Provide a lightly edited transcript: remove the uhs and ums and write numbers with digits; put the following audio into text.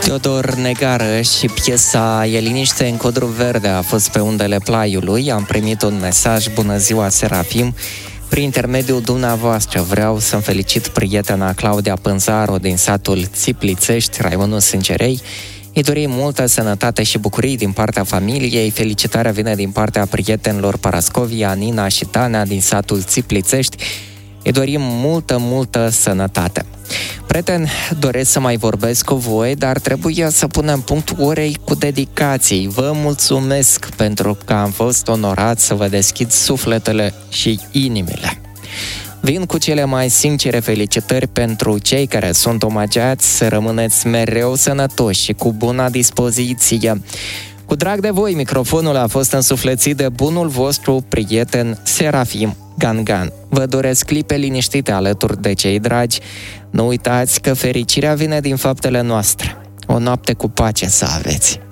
Teodor Negară și piesa E liniște în codru verde a fost pe undele Plaiului. Am primit un mesaj: bună ziua, Serafim. Prin intermediul dumneavoastră vreau să-mi felicit prietena Claudia Pânzaru din satul Țiplițești, raionul Sângerei. Îi dorim multă sănătate și bucurii din partea familiei. Felicitarea vine din partea prietenilor Parascovia, Nina și Tana din satul Țiplițești. Îi dorim multă sănătate. Prieteni, doresc să mai vorbesc cu voi, dar trebuie să punem punct orei cu dedicații. Vă mulțumesc pentru că am fost onorat să vă deschid sufletele și inimile. Vin cu cele mai sincere felicitări pentru cei care sunt omagiați, să rămâneți mereu sănătoși și cu bună dispoziție. Cu drag de voi, microfonul a fost însuflețit de bunul vostru prieten Serafim Gangan. Vă doresc clipe liniștite alături de cei dragi. Nu uitați că fericirea vine din faptele noastre. O noapte cu pace să aveți!